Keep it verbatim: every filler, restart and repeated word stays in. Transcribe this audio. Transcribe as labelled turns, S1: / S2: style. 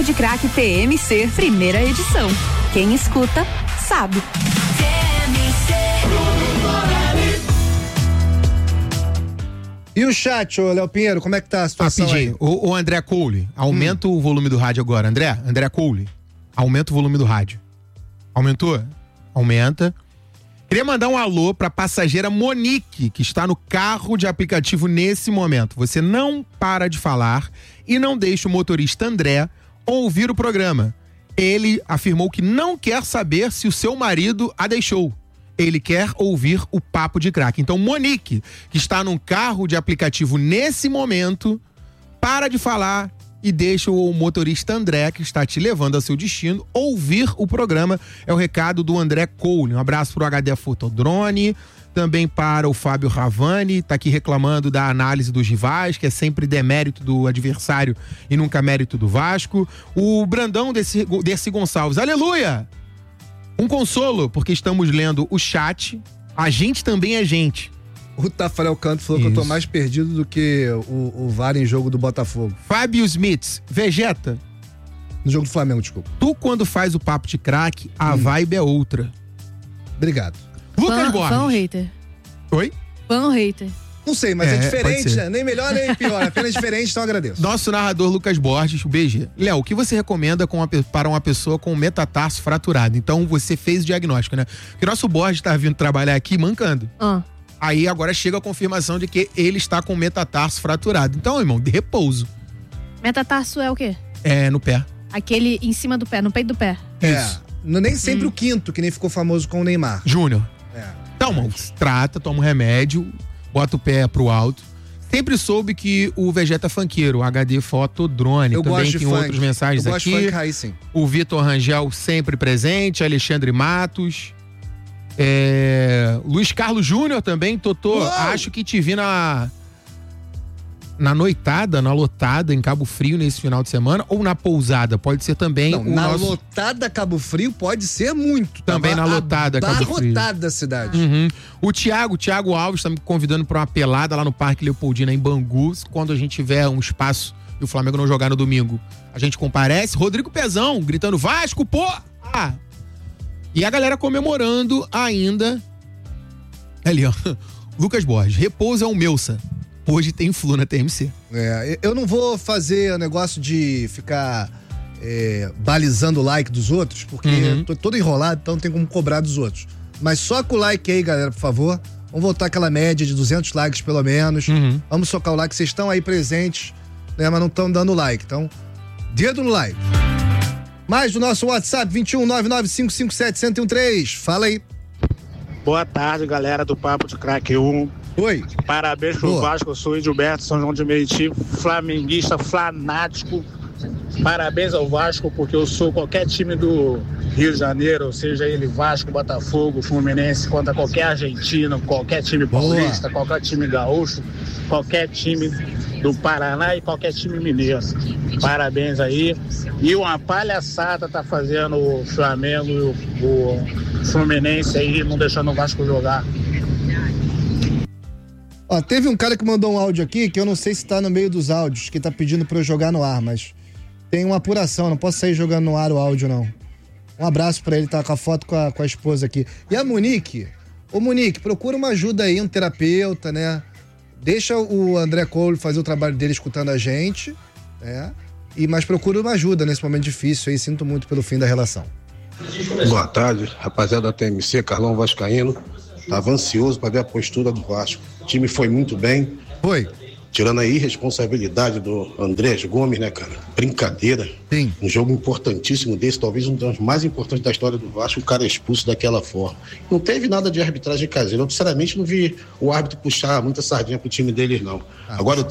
S1: Papo de Craque T M C, primeira edição. Quem escuta, sabe. T M C.
S2: E o chat, ô Léo Pinheiro, como é que tá a situação
S3: Rapidinho,
S2: aí?
S3: o, o André Coule, aumenta hum. o volume do rádio agora. André, André Coule, aumenta o volume do rádio. Aumentou? Aumenta. Queria mandar um alô pra passageira Monique, que está no carro de aplicativo nesse momento. Você não para de falar e não deixa o motorista André ouvir o programa. Ele afirmou que não quer saber se o seu marido a deixou. Ele quer ouvir o Papo de Craque. Então, Monique, que está num carro de aplicativo nesse momento, para de falar e deixa o motorista André, que está te levando ao seu destino, ouvir o programa. É o recado do André Coule. Um abraço para o H D Fotodrone, também para o Fábio Ravani, está aqui reclamando da análise dos rivais, que é sempre demérito do adversário e nunca mérito do Vasco. O Brandão desse, desse Gonçalves, aleluia! Um consolo, porque estamos lendo o chat, a gente também é gente.
S2: O Tafarel Canto falou Isso. que eu tô mais perdido do que o, o V A R em jogo do Botafogo.
S3: Fábio Smith, Vegeta.
S2: No jogo do Flamengo, desculpa.
S3: Tu, quando faz o Papo de Craque, a hum. vibe é outra.
S2: Obrigado.
S3: Lucas
S4: fã,
S3: Borges.
S4: Fã ou hater?
S3: Oi?
S4: Fã ou hater?
S2: Não sei, mas é, é diferente, né? Nem melhor nem pior, apenas diferente, então agradeço.
S3: Nosso narrador Lucas Borges, o B G. Léo, o que você recomenda com uma, para uma pessoa com metatarso fraturado? Então você fez o diagnóstico, né? Porque nosso Borges tá vindo trabalhar aqui mancando.
S4: Ah.
S3: Aí agora chega a confirmação de que ele está com metatarso fraturado. Então, irmão, de repouso.
S4: Metatarso é o quê?
S3: É, no pé.
S4: Aquele em cima do pé, no peito do pé.
S2: Isso. É, nem sempre hum. o quinto, que nem ficou famoso com o Neymar.
S3: Júnior.
S2: É.
S3: Então, irmão, trata, toma um remédio, bota o pé pro alto. Sempre soube que o Vegeta Funkeiro, o H D Fotodrone,
S2: eu
S3: também
S2: gosto
S3: tem
S2: de
S3: outras
S2: funk.
S3: mensagens
S2: eu gosto
S3: aqui.
S2: De funk raiz, sim.
S3: O Vitor Rangel sempre presente, Alexandre Matos. É... Luiz Carlos Júnior também, Totô, Uou! acho que te vi na na noitada, na lotada em Cabo Frio nesse final de semana, ou na pousada, pode ser também.
S2: Não,
S3: o
S2: na
S3: nosso...
S2: lotada Cabo Frio pode ser muito.
S3: Também
S2: Tava
S3: na lotada Cabo Frio.
S2: Abarrotada da cidade.
S3: Uhum. O Thiago, Thiago Alves tá me convidando para uma pelada lá no Parque Leopoldina em Bangu, quando a gente tiver um espaço e o Flamengo não jogar no domingo. A gente comparece. Rodrigo Pezão, gritando Vasco, pô! Ah! E a galera comemorando ainda. Ali, ó. Lucas Borges, repouso é um Melsa. Hoje tem Flu na T M C.
S2: É, eu não vou fazer o negócio de ficar é, balizando o like dos outros, porque uhum. eu tô todo enrolado, então não tem como cobrar dos outros. Mas só com o like aí, galera, por favor. Vamos voltar aquela média de duzentos likes pelo menos. Uhum. Vamos socar o like. Vocês estão aí presentes, né, mas não estão dando like. Então, dedo no like. Mais do nosso WhatsApp, vinte e um, nove nove cinco cinco sete, zero zero um três. Fala aí.
S5: Boa tarde, galera do Papo de Craque um.
S2: Oi.
S5: Parabéns pro Boa. Vasco, eu sou Edilberto, São João de Meriti, flamenguista, fanático. Parabéns ao Vasco, porque eu sou qualquer time do Rio de Janeiro, seja ele Vasco, Botafogo, Fluminense, contra qualquer argentino, qualquer time paulista, Boa. qualquer time gaúcho, qualquer time do Paraná e qualquer time mineiro. Parabéns aí. E uma palhaçada tá fazendo o Flamengo e o, o Fluminense aí, não deixando o Vasco jogar.
S2: Ó, teve um cara que mandou um áudio aqui, que eu não sei se tá no meio dos áudios, que tá pedindo pra eu jogar no ar, mas tem uma apuração, não posso sair jogando no ar o áudio, não. Um abraço pra ele, tá com a foto com a, com a esposa aqui. E a Monique? Ô Monique, procura uma ajuda aí, um terapeuta, né? Deixa o André Coule fazer o trabalho dele escutando a gente, né? E, mas procura uma ajuda nesse momento difícil aí, sinto muito pelo fim da relação.
S6: Boa tarde, rapaziada da T M C, Carlão Vascaíno. Tava ansioso para ver a postura do Vasco. O time foi muito bem.
S2: Foi.
S6: Tirando a irresponsabilidade do Andrés Gomes, né, cara? Brincadeira.
S2: Sim.
S6: Um jogo importantíssimo desse, talvez um dos mais importantes da história do Vasco, o cara é expulso daquela forma. Não teve nada de arbitragem caseira. Eu, sinceramente, não vi o árbitro puxar muita sardinha pro time deles, não. Ah, Agora,